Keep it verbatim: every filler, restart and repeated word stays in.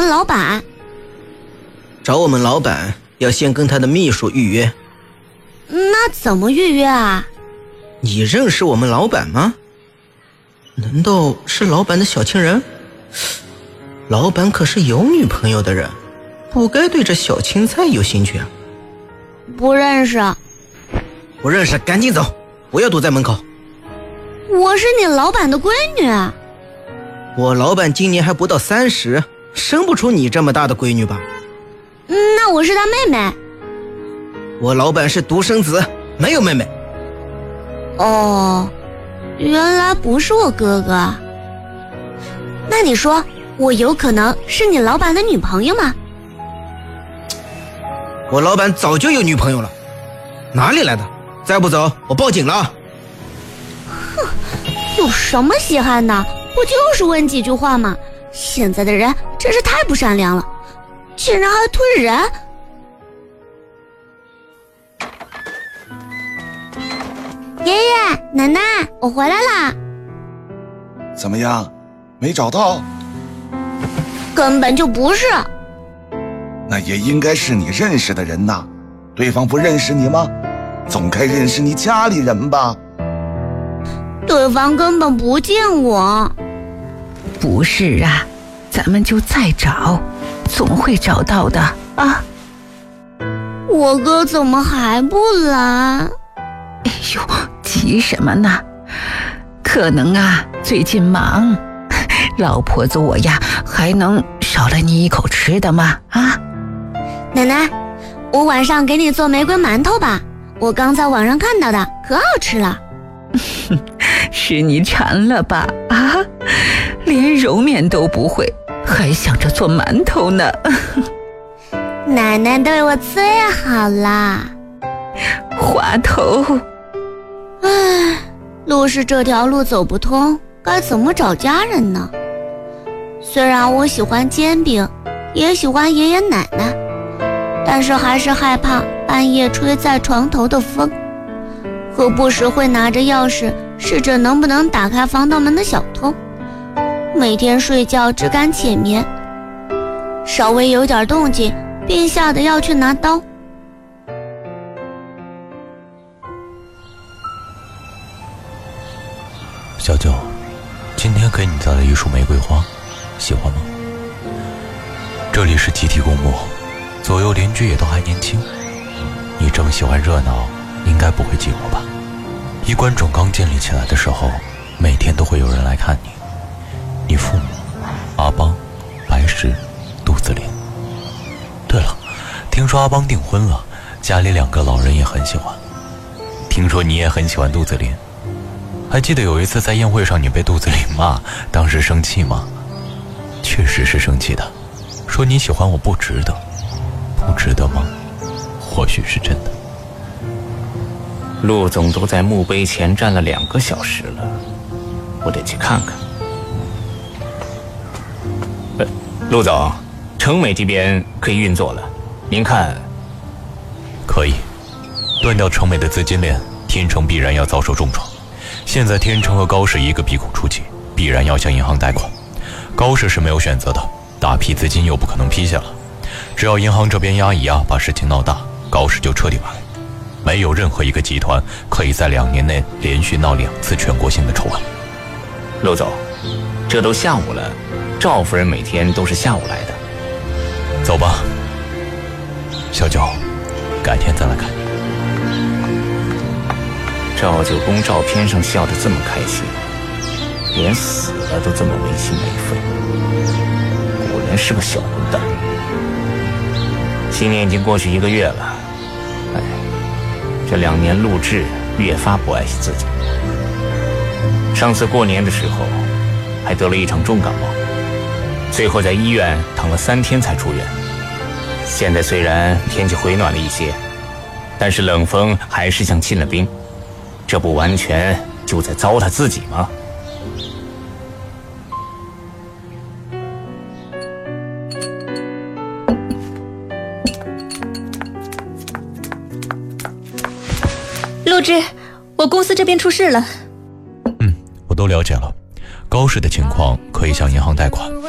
们老板。 找我们老板要先跟他的秘书预约。 那怎么预约啊？ 你认识我们老板吗？难道是老板的小情人？老板可是有女朋友的人，不该对这小青菜有兴趣啊。 不认识。 不认识赶紧走，不要堵在门口。 我是你老板的闺女。 我老板今年还不到三十，生不出你这么大的闺女吧？ 那我是他妹妹。 我老板是独生子，没有妹妹。 哦，原来不是我哥哥。那你说我有可能是你老板的女朋友吗？ 我老板早就有女朋友了。哪里来的？再不走我报警了。 哼，有什么稀罕的？不就是问几句话吗？现在的人真是太不善良了，竟然还推人。爷爷奶奶，我回来啦。 怎么样，没找到？ 根本就不是。 那也应该是你认识的人呐，对方不认识你吗？总该认识你家里人吧？ 对方根本不见我。 不是啊，咱们就再找，总会找到的啊。 我哥怎么还不来？ 哎呦，急什么呢？可能啊，最近忙。老婆子我呀，还能少了你一口吃的吗？啊， 奶奶，我晚上给你做玫瑰馒头吧，我刚在网上看到的，可好吃了。 是你馋了吧？啊，连揉面都不会，还想着做馒头呢。 奶奶对我最好啦。 滑头。 唉，陆氏这条路走不通，该怎么找家人呢？虽然我喜欢煎饼，也喜欢爷爷奶奶，但是还是害怕半夜吹在床头的风，和不时会拿着钥匙试着能不能打开防盗门的小偷。每天睡觉只敢浅眠，稍微有点动静便吓得要去拿刀。 小九，今天给你带了一束玫瑰花，喜欢吗？这里是集体公墓，左右邻居也都还年轻，你这么喜欢热闹，应该不会寂寞吧？医馆种刚建立起来的时候，每天都会有人来看你。你父母阿邦、白石、杜子霖。对了，听说阿邦订婚了，家里两个老人也很喜欢。听说你也很喜欢杜子霖，还记得有一次在宴会上你被杜子霖骂，当时生气吗？确实是生气的，说你喜欢我不值得。不值得吗？或许是真的。 陆总都在墓碑前站了两个小时了，我得去看看。呃，陆总，成美这边可以运作了，您看。 可以，断掉成美的资金链，天成必然要遭受重创。现在天成和高氏一个鼻孔出气，必然要向银行贷款。高氏是没有选择的，大批资金又不可能批下了。只要银行这边压一压，把事情闹大，高氏就彻底完了。没有任何一个集团可以在两年内连续闹两次全国性的丑闻。 陆总，这都下午了，赵夫人每天都是下午来的。 走吧，小九，改天再来看你。 赵九公照片上笑得这么开心，连死了都这么没心没肺，果然是个小混蛋。新年已经过去一个月了，哎，这两年陆志越发不爱惜自己。上次过年的时候还得了一场重感冒，最后在医院躺了三天才出院。现在虽然天气回暖了一些，但是冷风还是像进了冰，这不完全就在糟蹋自己吗？ 陆志，我公司这边出事了。 嗯，我都了解了。高氏的情况可以向银行贷款，